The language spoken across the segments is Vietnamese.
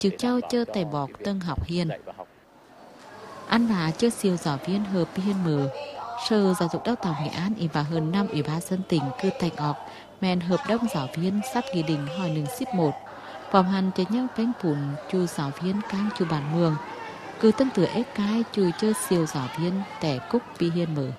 trực trao chơ tài bọc tân học hiền. Ăn và chơ siêu giáo viên hợp hiên mờ. Sở Giáo dục Đào tạo Nghệ An và hơn 5 ủy ban dân tỉnh cư thành ọc men hợp đồng giáo viên sắp nghị định hỏi nừng ship 1. Phòng hành chế nhang bánh phủn chu giáo viên cang chu bản mường. Cứ tân tử ếch cái chui chơ siêu giáo viên tẻ cúc bi hiên mở.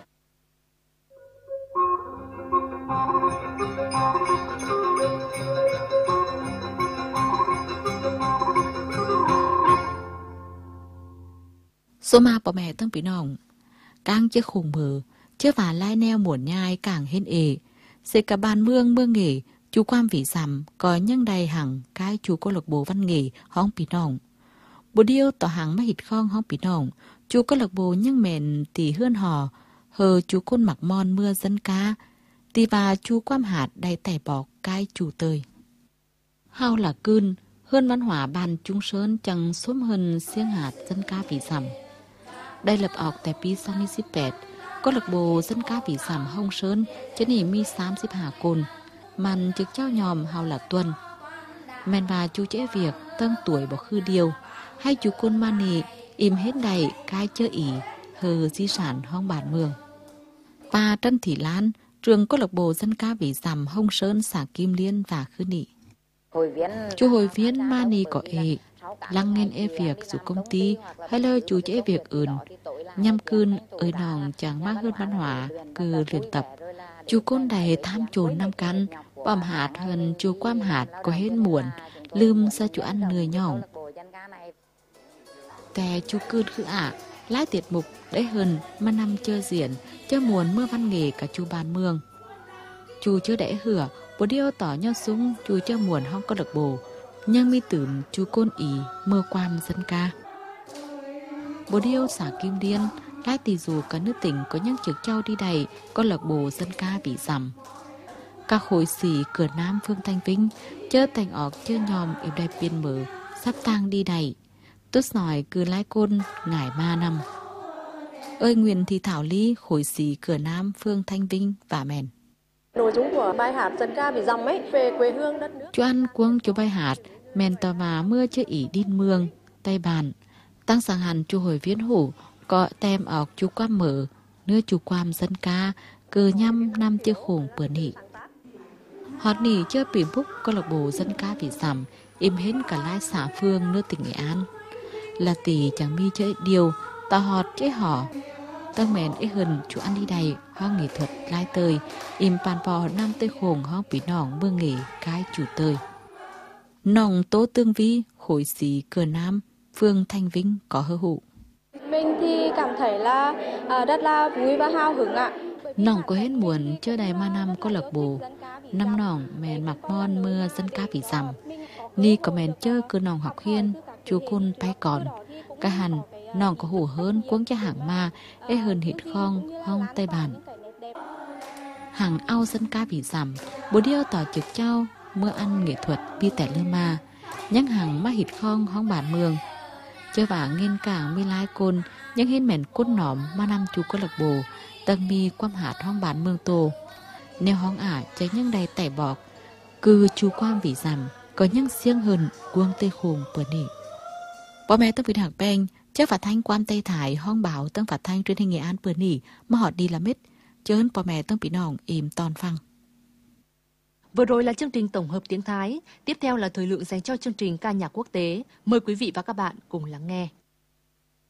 Số ma bỏ mẹ tân bí nòng. Cang chơ khùng mờ. Chơ và lai neo muộn nhai càng hên ế. Sẽ cả bàn mương nghề. Chú quan vị giảm có nhân đầy hằng cái chú câu lạc bộ văn nghệ hóng bí nòng. Bộ điêu tỏ hàng má hịt khong hóng bí nòng. Chú câu lạc bộ nhân mẹn tỉ hươn hò. Hờ chú côn mặc mon mưa dân ca. Tì bà chú quan hạt đầy tẻ bọc cái chú tơi. Hao là cươn. Hơn văn hóa bàn trung sơn chẳng xốm hơn siêng hạt dân ca vị giảm. Đây lập ọc tại pi sang ship pet. Câu lạc bộ dân ca vị giảm hông sơn chứ nỉ mi 30 hà côn. Màn trực trao nhòm hào là tuần. Mẹn bà chú chế việc tân tuổi bỏ khư điều. Hay chú côn mani im hết đầy cái chơ ỉ hờ di sản hong bản mường. Bà Trân Thị Lan trường câu lạc bộ dân ca vị giảm hông sơn xã Kim Liên và khư nị. Chú hội viên mani có ệ lăng nghe ê việc dù công ty hay là chú chế việc อื่n nhằm cươn ơi nòng chẳng mắc hơn văn hóa cứ luyện tập. Chú côn đầy tham trồn 5 căn bòm hạt hơn chú quam hạt có hết muộn lưm ra chú ăn người nhỏng. Tè chú cươn khứ ả lái tiệt mục đấy hơn mà năm chơi diễn chơi muộn mưa văn nghề cả chú bàn mương. Chú chưa đẽ hửa bộ điêu tỏ nhau súng chú chơi muộn hong có lạc bộ nhưng mi tưởng chú côn ý mơ quan dân ca. Bộ điêu xã Kim Liên lái tì dù cả nước tỉnh có những trực trao đi đầy có lạc bộ dân ca bị giảm. Các khối xỉ cửa Nam Phương Thanh Vinh chơ thành ọc chơ nhòm im đầy biên mở sắp tang đi đầy. Tốt nói cứ lái côn ngải ma năm. Ơi Nguyên thì Thảo Ly khối xỉ cửa Nam Phương Thanh Vinh và mèn. Nội dung của bài hát dân ca bị dòng ấy về quê hương đất nước. Chú ăn cuông chú bài hát mèn tòa mà mưa chơi ỉ đin mương tay bàn tăng sang hẳn chú hồi viên hủ có tem ọc chú quam mở nữa chú quam dân ca cờ nhăm năm chơi khủng bữa nị. Họt nỉ chơi bìm búc câu lạc bộ dân ca bị giảm im hết cả lai xã Phương nước tỉnh Nghệ An. Là tỷ chẳng mi chơi điều tà họt chơi hỏ tăng mèn ấy hơn chú ăn đi đầy hoang nghệ thuật lai tơi im bàn bò năm tơi khủng hoang bí nòng mưa nghề cái chủ tơi. Nòng tố tương vi khối xí cửa Nam Phương Thanh Vinh có hơ hụ. Mình thì cảm thấy là rất là vui và hào hứng ạ. Nòng có hết muộn chơi đầy ma năm có lạc bộ. Năm nòng mèn mặc mon mưa dân ca bị giảm. Ni có mèn chơi cơ nòng học hiên chú côn bay còn. Cả hẳn nòng có hủ hơn cuống cho hàng ma ê hơn hịt khong hong tay bàn. Hàng ao dân ca bị giảm bố điêu tỏ trực trao mưa ăn nghệ thuật bi tẻ lơ ma nhắc hàng má hịt khong hong bản mường. Chơi vả nghiên cảng mi lai côn nhắc hết mèn côn nỏm ma năm chú có lạc bộ tầng mi quam hạt hong bản mương tổ. Nếu hong ả cháy nhắc đầy tẻ bọc cứ chú quam vì giảm có nhắc siêng hơn cuông tê khùng bữa nị. Bố mẹ tân vị hạc bèn chắc phát thanh quan tây thải hong bảo tân phát thanh truyền hình Nghệ An bữa nị mà họ đi làm ít chớn bố mẹ tân bị nòng im toàn phăng. Vừa rồi là chương trình tổng hợp tiếng Thái, tiếp theo là thời lượng dành cho chương trình ca nhạc quốc tế. Mời quý vị và các bạn cùng lắng nghe.